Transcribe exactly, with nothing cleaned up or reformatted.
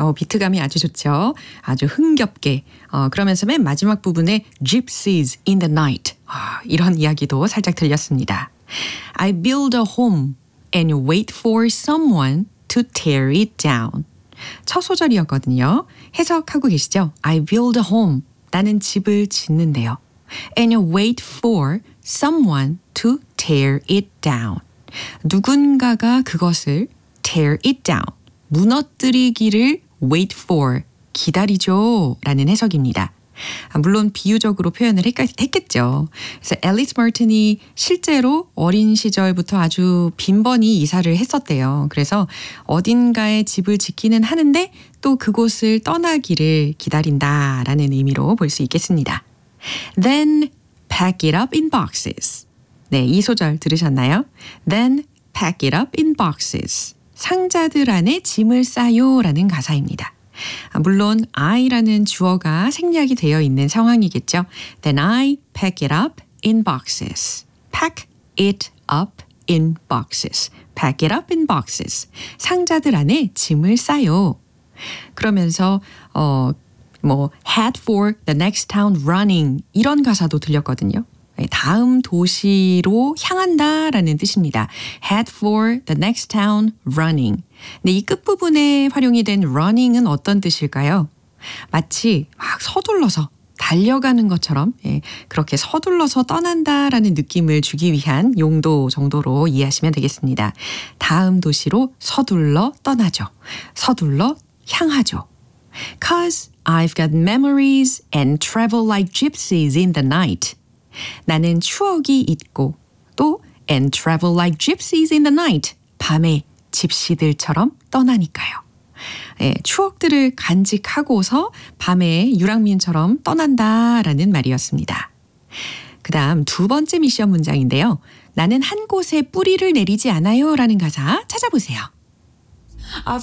어, 비트감이 아주 좋죠. 아주 흥겹게. 어, 그러면서 맨 마지막 부분에 gypsies in the night. 아, 이런 이야기도 살짝 들렸습니다. I build a home and wait for someone to tear it down. 첫 소절이었거든요. 해석하고 계시죠? I build a home. 나는 집을 짓는데요. And wait for someone to tear it down. 누군가가 그것을 tear it down. 무너뜨리기를 wait for. 기다리죠. 라는 해석입니다. 물론 비유적으로 표현을 했겠죠. 그래서 앨리스 마틴이 실제로 어린 시절부터 아주 빈번히 이사를 했었대요. 그래서 어딘가에 집을 짓기는 하는데 또 그곳을 떠나기를 기다린다라는 의미로 볼 수 있겠습니다. Then pack it up in boxes. 네, 이 소절 들으셨나요? Then pack it up in boxes. 상자들 안에 짐을 싸요라는 가사입니다. 물론 I라는 주어가 생략이 되어 있는 상황이겠죠. Then I pack it up in boxes. Pack it up in boxes. Pack it up in boxes. 상자들 안에 짐을 싸요. 그러면서 어, 뭐 head for the next town running 이런 가사도 들렸거든요. 다음 도시로 향한다라는 뜻입니다. Head for the next town running. 네, 이 끝부분에 활용이 된 running은 어떤 뜻일까요? 마치 막 서둘러서 달려가는 것처럼 예, 그렇게 서둘러서 떠난다라는 느낌을 주기 위한 용도 정도로 이해하시면 되겠습니다. 다음 도시로 서둘러 떠나죠. 서둘러 향하죠. Cause I've got memories and travel like gypsies in the night. 나는 추억이 있고 또 and travel like gypsies in the night. 밤에 집시들처럼 떠나니까요. 예, 추억들을 간직하고서 밤에 유랑민처럼 떠난다라는 말이었습니다. 그 다음 두 번째 미션 문장인데요. 나는 한 곳에 뿌리를 내리지 않아요 라는 가사 찾아보세요.